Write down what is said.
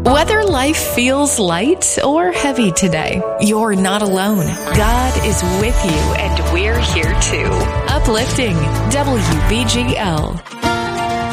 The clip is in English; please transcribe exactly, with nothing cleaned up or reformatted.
Whether life feels light or heavy today, you're not alone. God is with you, and we're here too. Uplifting W B G L.